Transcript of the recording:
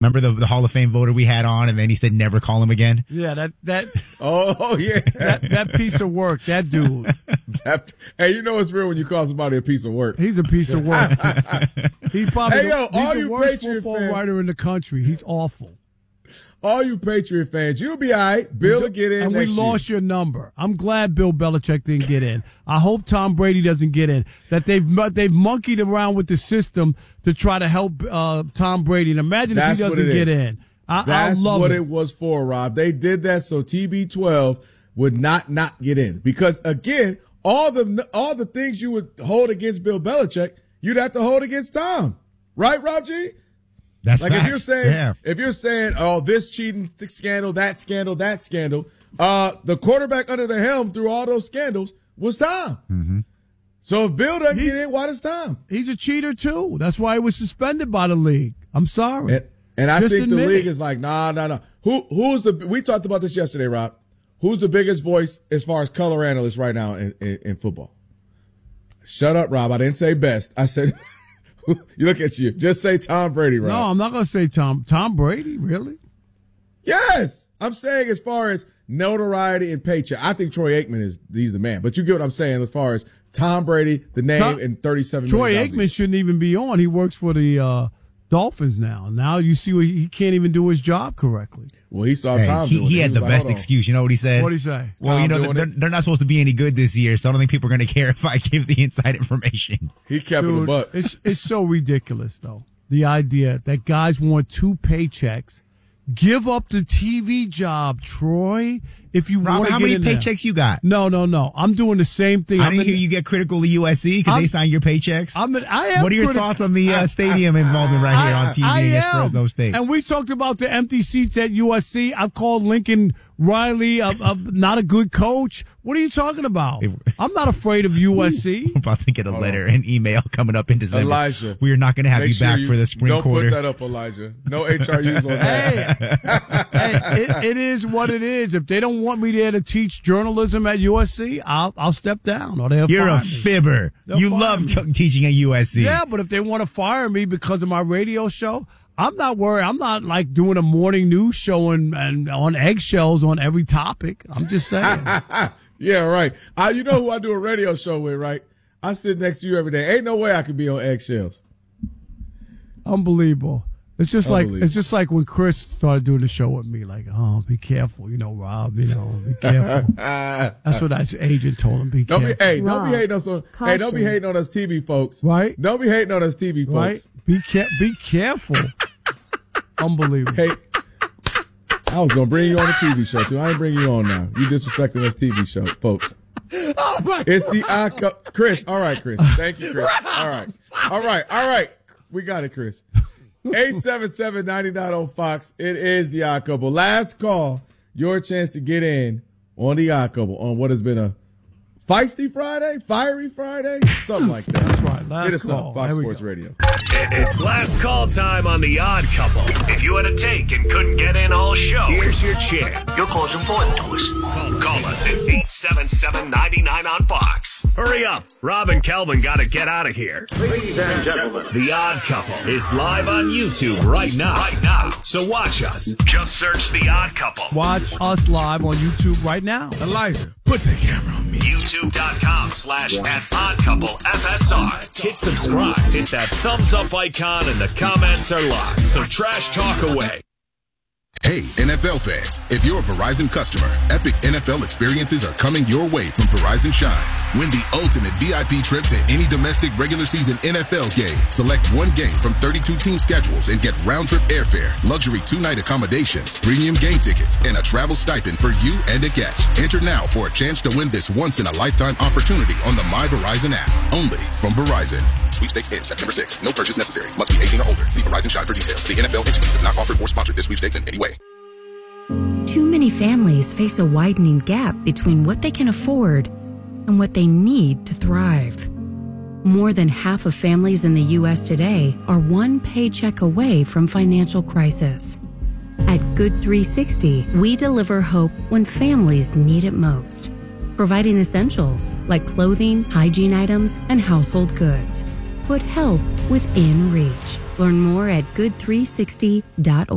Remember the Hall of Fame voter we had on, and then he said never call him again? Yeah, that Oh, yeah. that piece of work, that dude. Hey, you know it's real when you call somebody a piece of work. He's a piece of work. He's probably Hey, yo, all he's you the worst Patriot football fans. writer in the country. He's awful. All you Patriot fans, you'll be all right. Bill will get in and next we lost your number. I'm glad Bill Belichick didn't get in. I hope Tom Brady doesn't get in. That they've monkeyed around with the system to try to help Tom Brady. And imagine if he doesn't get in. That's I love what it was for, Rob. They did that so TB12 would not get in. Because again, all the things you would hold against Bill Belichick, you'd have to hold against Tom. Right, Rob G? That's like facts. if you're saying, oh, this cheating scandal, that scandal, the quarterback under the helm through all those scandals was Tom. Mm-hmm. So if Bill doesn't get in, why does Tom? He's a cheater too. That's why he was suspended by the league. I'm sorry. And I Just think the admit league it. is like, nah. We talked about this yesterday, Rob. Who's the biggest voice as far as color analysts right now in football? Shut up, Rob. I didn't say best. I said, you look at you. Just say Tom Brady, Rob. No, I'm not going to say Tom Brady, really? Yes. I'm saying as far as notoriety and paycheck, I think Troy Aikman he's the man. But you get what I'm saying as far as Tom Brady, the name, and $37 Troy million. Aikman shouldn't even be on. He works for the Dolphins now. Now you see he can't even do his job correctly. Well, he saw Tom doing it. He had the best excuse. You know what he said? What did he say? Well, they're not supposed to be any good this year, so I don't think people are going to care if I give the inside information. He kept it a buck. It's so ridiculous, though. The idea that guys want 2 paychecks. Give up the TV job, Troy. If you want to how get many in there. paychecks you got? No. I'm doing the same thing. I didn't hear you get critical of USC because they signed your paychecks. I am. What are your thoughts on the stadium involvement right here on TV against Fresno State? And we talked about the empty seats at USC. I've called Lincoln Riley not a good coach. What are you talking about? I'm not afraid of USC. I'm about to get a letter and email coming up in December. Elijah, we are not going to have you back for the spring quarter. Don't put that up, Elijah. No HRUs on that. Hey, it is what it is. If they don't want me there to teach journalism at USC, I'll step down. Or they'll You're fire a me. fibber. You love teaching at USC. Yeah, but if they want to fire me because of my radio show, I'm not worried. I'm not like doing a morning news show and on eggshells on every topic. I'm just saying. Yeah, right. You know who I do a radio show with, right? I sit next to you every day. Ain't no way I could be on eggshells. Unbelievable. It's just like when Chris started doing the show with me, like, oh, be careful, Rob, be careful. That's what that agent told him. Don't be hating on us TV folks. Right? Don't be hating on us TV folks. Right? Be careful. Unbelievable. Hey, I was gonna bring you on a TV show too. I ain't bringing you on now. You disrespecting us TV show folks. Oh my it's the Chris. All right, Chris. Thank you, Chris. All right. We got it, Chris. 877-99 Fox. It is the Odd Couple. Last call. Your chance to get in on the Odd Couple on what has been a feisty Friday, fiery Friday, something like that. That's right. Last Get us call. up, Fox Sports Radio. It's last call time on the Odd Couple. If you had a take and couldn't get in all show, here's your chance. Your call is important to us. Call us at 877-99 on Fox. Hurry up. Rob and Kelvin got to get out of here. Ladies and gentlemen, The Odd Couple is live on YouTube right now. So watch us. Just search The Odd Couple. Watch us live on YouTube right now. Elijah, put the camera on me. YouTube.com/@OddCoupleFSR. Hit subscribe. Hit that thumbs up icon and the comments are live. So trash talk away. Hey, NFL fans, if you're a Verizon customer, epic NFL experiences are coming your way from Verizon Shine. Win the ultimate VIP trip to any domestic regular season NFL game. Select one game from 32 team schedules and get round-trip airfare, luxury 2-night accommodations, premium game tickets, and a travel stipend for you and a guest. Enter now for a chance to win this once-in-a-lifetime opportunity on the My Verizon app. Only from Verizon. Sweepstakes ends September 6th. No purchase necessary. Must be 18 or older. See Verizon Shine for details. The NFL entities have not offered or sponsored this sweepstakes in any way. Too many families face a widening gap between what they can afford and what they need to thrive. More than half of families in the U.S. today are one paycheck away from financial crisis. At Good 360, we deliver hope when families need it most, providing essentials like clothing, hygiene items, and household goods. Put help within reach. Learn more at good360.org.